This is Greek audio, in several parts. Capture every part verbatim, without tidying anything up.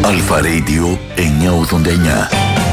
Αλφα Radio εννιακόσια ογδόντα εννιά.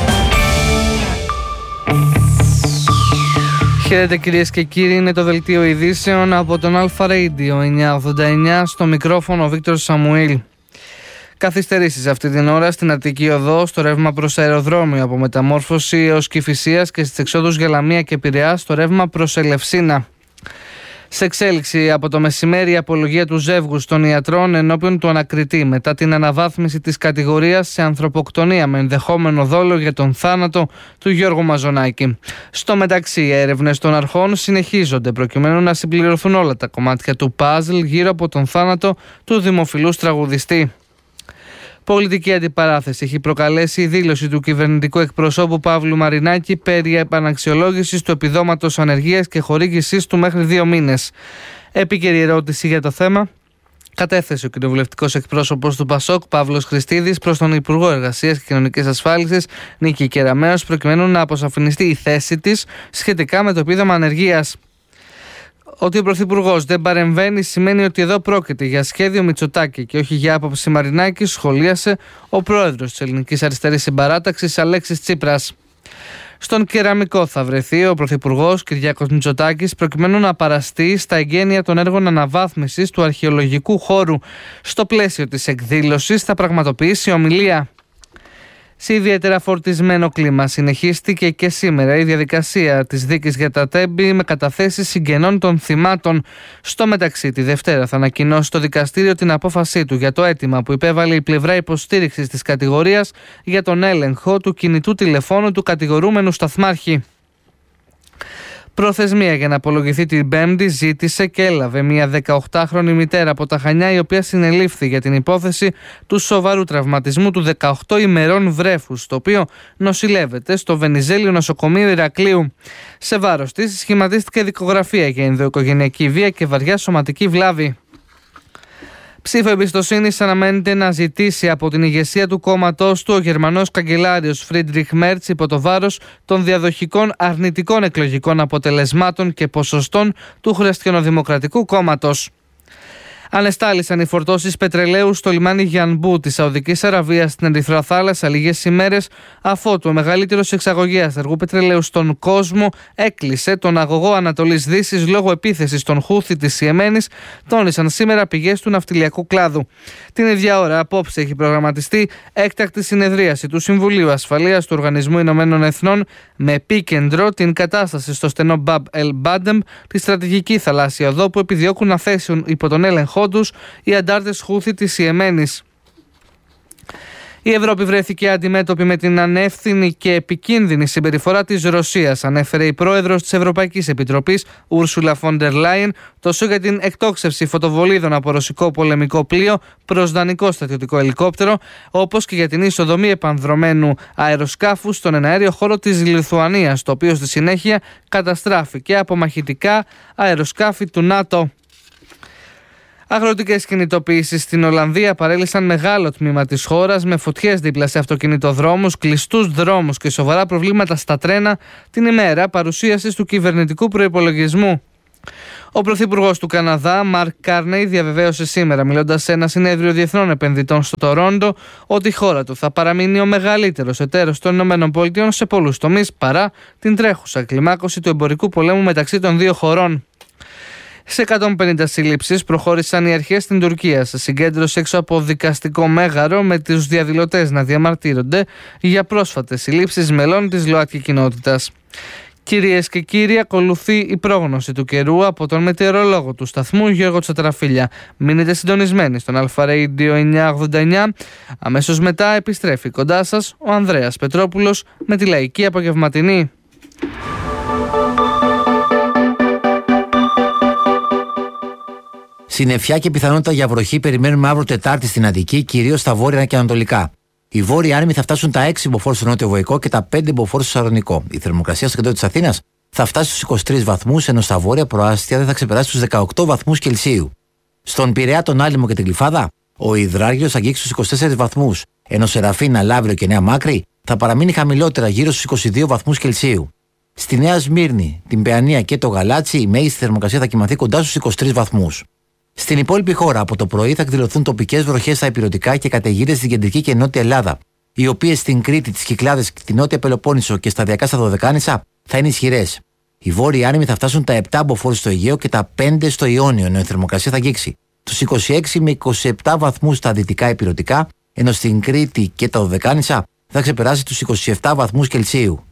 Χαίρετε κυρίες και κύριοι, είναι το δελτίο ειδήσεων από τον Αλφα Radio εννιακόσια ογδόντα εννιά, στο μικρόφωνο ο Βίκτορ Σαμουήλ. Καθυστερήσεις αυτή την ώρα στην Αττική Οδό, στο ρεύμα προς αεροδρόμιο από Μεταμόρφωση έως Κηφισίας και στις εξόδους για Λαμία και Πειραιά στο ρεύμα προς Ελευσίνα. Σε εξέλιξη από το μεσημέρι η απολογία του ζεύγους των ιατρών ενώπιον του ανακριτή μετά την αναβάθμιση της κατηγορίας σε ανθρωποκτονία με ενδεχόμενο δόλο για τον θάνατο του Γιώργου Μαζονάκη. Στο μεταξύ, οι έρευνες των αρχών συνεχίζονται προκειμένου να συμπληρωθούν όλα τα κομμάτια του παζλ γύρω από τον θάνατο του δημοφιλούς τραγουδιστή. Πολιτική αντιπαράθεση έχει προκαλέσει η δήλωση του κυβερνητικού εκπροσώπου Παύλου Μαρινάκη περί επαναξιολόγησης του επιδόματος ανεργίας και χορήγησής του μέχρι δύο μήνες. Επίκαιρη ερώτηση για το θέμα κατέθεσε ο κοινοβουλευτικός εκπρόσωπος του Πασόκ Παύλος Χριστίδης προς τον Υπουργό Εργασίας και Κοινωνικής Ασφάλισης Νίκη Κεραμέως προκειμένου να αποσαφινιστεί η θέση της σχετικά με το επίδομα ανεργίας. Ότι ο Πρωθυπουργός δεν παρεμβαίνει σημαίνει ότι εδώ πρόκειται για σχέδιο Μητσοτάκη και όχι για άποψη Μαρινάκη, σχολίασε ο πρόεδρος της Ελληνικής Αριστερής Συμπαράταξης Αλέξης Τσίπρας. Στον Κεραμικό θα βρεθεί ο Πρωθυπουργός Κυριάκος Μητσοτάκης προκειμένου να παραστεί στα εγγένεια των έργων αναβάθμισης του αρχαιολογικού χώρου. Στο πλαίσιο της εκδήλωσης θα πραγματοποιήσει ομιλία. Σε ιδιαίτερα φορτισμένο κλίμα συνεχίστηκε και σήμερα η διαδικασία της δίκης για τα Τέμπη με καταθέσεις συγγενών των θυμάτων. Στο μεταξύ, τη Δευτέρα θα ανακοινώσει το δικαστήριο την απόφασή του για το αίτημα που υπέβαλε η πλευρά υποστήριξης της κατηγορίας για τον έλεγχο του κινητού τηλεφώνου του κατηγορούμενου σταθμάρχη. Προθεσμία για να απολογηθεί την Πέμπτη ζήτησε και έλαβε μια δεκαοκτάχρονη μητέρα από τα Χανιά, η οποία συνελήφθη για την υπόθεση του σοβαρού τραυματισμού του δεκαοκτώ ημερών βρέφους, το οποίο νοσηλεύεται στο Βενιζέλιο Νοσοκομείο Ηρακλείου. Σε βάρος της σχηματίστηκε δικογραφία για ενδοοικογενειακή βία και βαριά σωματική βλάβη. Ψήφο εμπιστοσύνης αναμένεται να ζητήσει από την ηγεσία του κόμματός του ο Γερμανός καγκελάριος Φρίντριχ Μέρτς υπό το βάρος των διαδοχικών αρνητικών εκλογικών αποτελεσμάτων και ποσοστών του Χριστιανοδημοκρατικού Κόμματος. Ανεστάλησαν οι φορτώσεις πετρελαίου στο λιμάνι Γιανμπού της Σαουδικής Αραβίας στην Ερυθρά Θάλασσα λίγες ημέρες αφότου ο μεγαλύτερος εξαγωγέας αργού πετρελαίου στον κόσμο έκλεισε τον αγωγό Ανατολής Δύσης λόγω επίθεσης των Χούθι της Ιεμένης, τόνισαν σήμερα πηγές του ναυτιλιακού κλάδου. Την ίδια ώρα απόψε έχει προγραμματιστεί έκτακτη συνεδρίαση του Συμβουλίου Ασφαλείας του Οργανισμού Ηνωμένων Εθνών με επίκεντρο την κατάσταση στο στενό Μπαμπ Ελ Μπάντεμ, τη στρατηγική θαλάσσια οδό που επιδιώκουν να θέσουν υπό τον έλεγχο τους οι αντάρτες Χούθι της Ιεμένης. Η Ευρώπη βρέθηκε αντιμέτωπη με την ανεύθυνη και επικίνδυνη συμπεριφορά της Ρωσίας, ανέφερε η πρόεδρος της Ευρωπαϊκής Επιτροπής, Ούρσουλα φον ντερ Λάιεν, τόσο για την εκτόξευση φωτοβολίδων από ρωσικό πολεμικό πλοίο προς δανεικό στρατιωτικό ελικόπτερο, όπως και για την είσοδο μη επανδρωμένου αεροσκάφου στον εναέριο χώρο της Λιθουανίας, το οποίο στη συνέχεια καταστράφηκε από μαχητικά αεροσκάφη του ΝΑΤΟ. Αγροτικές κινητοποιήσεις στην Ολλανδία παρέλυσαν μεγάλο τμήμα της χώρας με φωτιές δίπλα σε αυτοκινητοδρόμους, κλειστούς δρόμους και σοβαρά προβλήματα στα τρένα την ημέρα παρουσίασης του κυβερνητικού προϋπολογισμού. Ο Πρωθυπουργός του Καναδά, Μαρκ Κάρνεϊ, διαβεβαίωσε σήμερα, μιλώντας σε ένα συνέδριο διεθνών επενδυτών στο Τορόντο, ότι η χώρα του θα παραμείνει ο μεγαλύτερος εταίρος των ΗΠΑ σε πολλούς τομείς παρά την τρέχουσα κλιμάκωση του εμπορικού πολέμου μεταξύ των δύο χωρών. Σε εκατόν πενήντα συλλήψεις προχώρησαν οι αρχές στην Τουρκία σε συγκέντρωση έξω από δικαστικό μέγαρο, με τους διαδηλωτές να διαμαρτύρονται για πρόσφατες συλλήψεις μελών της ΛΟΑΤΚΙ κοινότητας. Κυρίες και κύριοι, ακολουθεί η πρόγνωση του καιρού από τον μετεωρολόγο του σταθμού Γιώργο Τσατραφίλια. Μείνετε συντονισμένοι στον Αλφα Radio εννιακόσια ογδόντα εννιά. Αμέσως μετά επιστρέφει κοντά σας ο Ανδρέας Πετρόπουλος με τη λαϊκή απογευματινή. Συννεφιά και πιθανότητα για βροχή περιμένουμε αύριο Τετάρτη στην Αττική, κυρίως στα βόρεια και ανατολικά. Οι βόρειοι άνεμοι θα φτάσουν τα έξι μποφόρ στο νότιο βοϊκό και τα πέντε μποφόρ στο Σαρονικό. Η θερμοκρασία στο κέντρο της Αθήνας θα φτάσει στους είκοσι τρεις βαθμούς, ενώ στα βόρεια προάστια δεν θα ξεπεράσει τους δεκαοκτώ βαθμούς Κελσίου. Στον Πειραιά, τον Άλυμο και την Γλυφάδα, ο υδράργυρος θα αγγίξει στους είκοσι τέσσερις βαθμούς, ενώ σε Ραφίνα, Λαύριο και Νέα Μάκρη θα παραμείνει χαμηλότερα γύρω στους είκοσι δύο βαθμούς Κελσίου. Στη Νέα Σμύρνη, την Παιανία και το Γαλάτσι η μέγιστη θερμοκρασία θα κοιμαθεί κοντά στους είκοσι τρεις βαθμούς. Στην υπόλοιπη χώρα, από το πρωί θα εκδηλωθούν τοπικές βροχές στα ηπειρωτικά και καταιγίδες στην κεντρική και νότια Ελλάδα, οι οποίες στην Κρήτη, τις Κυκλάδες, τη νότια Πελοπόννησο και σταδιακά στα Δωδεκάνησα θα είναι ισχυρές. Οι βόρειοι άνεμοι θα φτάσουν τα επτά μποφόρ στο Αιγαίο και τα πέντε στο Ιόνιο, ενώ η θερμοκρασία θα αγγίξει τους είκοσι έξι με είκοσι επτά βαθμούς στα δυτικά ηπειρωτικά, ενώ στην Κρήτη και τα Δωδεκάνησα θα ξεπεράσει τους είκοσι επτά βαθμούς Κελσίου.